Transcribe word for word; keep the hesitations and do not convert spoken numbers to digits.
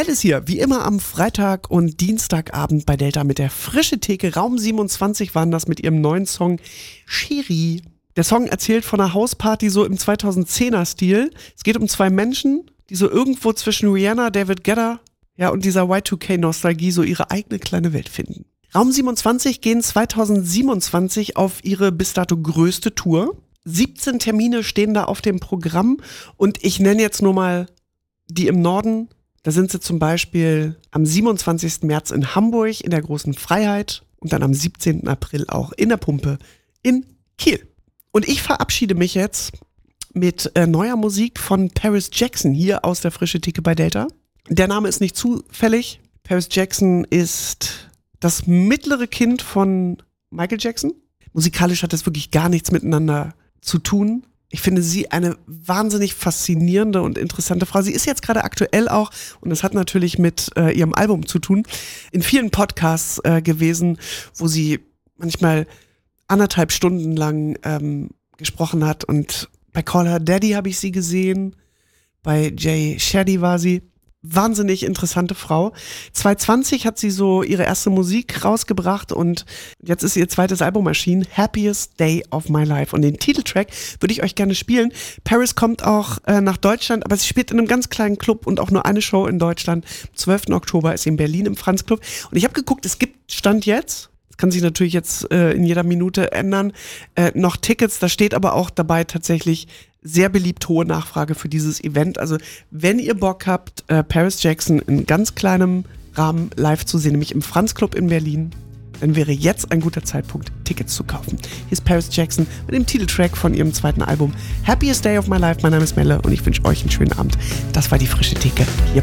Mel ist hier, wie immer am Freitag und Dienstagabend bei Delta mit der Frische Theke. Raum siebenundzwanzig waren das mit ihrem neuen Song Cherie. Der Song erzählt von einer Hausparty so im zweitausendzehner-Stil. Es geht um zwei Menschen, die so irgendwo zwischen Rihanna, David Guetta, ja, und dieser Y zwei K-Nostalgie so ihre eigene kleine Welt finden. Raum siebenundzwanzig gehen zweitausendsiebenundzwanzig auf ihre bis dato größte Tour. siebzehn Termine stehen da auf dem Programm und ich nenne jetzt nur mal die im Norden. Da sind sie zum Beispiel am siebenundzwanzigsten März in Hamburg in der Großen Freiheit und dann am siebzehnten April auch in der Pumpe in Kiel. Und ich verabschiede mich jetzt mit äh, neuer Musik von Paris Jackson hier aus der Frische Theke bei Delta. Der Name ist nicht zufällig. Paris Jackson ist das mittlere Kind von Michael Jackson. Musikalisch hat das wirklich gar nichts miteinander zu tun. Ich finde sie eine wahnsinnig faszinierende und interessante Frau. Sie ist jetzt gerade aktuell auch, und das hat natürlich mit äh, ihrem Album zu tun, in vielen Podcasts äh, gewesen, wo sie manchmal anderthalb Stunden lang ähm, gesprochen hat. Und bei Call Her Daddy habe ich sie gesehen, bei Jay Shetty war sie. Wahnsinnig interessante Frau. zweitausendzwanzig hat sie so ihre erste Musik rausgebracht und jetzt ist ihr zweites Album erschienen, Happiest Day of My Life. Und den Titeltrack würde ich euch gerne spielen. Paris kommt auch äh, nach Deutschland, aber sie spielt in einem ganz kleinen Club und auch nur eine Show in Deutschland. Am zwölften Oktober ist sie in Berlin im Franz Club. Und ich habe geguckt, es gibt Stand jetzt, das kann sich natürlich jetzt äh, in jeder Minute ändern, äh, noch Tickets. Da steht aber auch dabei tatsächlich sehr beliebt, hohe Nachfrage für dieses Event. Also wenn ihr Bock habt, äh, Paris Jackson in ganz kleinem Rahmen live zu sehen, nämlich im Franz Club in Berlin, dann wäre jetzt ein guter Zeitpunkt, Tickets zu kaufen. Hier ist Paris Jackson mit dem Titeltrack von ihrem zweiten Album Happiest Day of My Life. Mein Name ist Melle und ich wünsche euch einen schönen Abend. Das war die Frische Theke hier